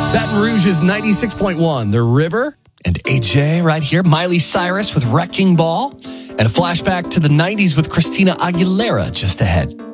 Baton Rouge is 96.1. The River and AJ right here. Miley Cyrus with Wrecking Ball. And a flashback to the 90s with Christina Aguilera just ahead.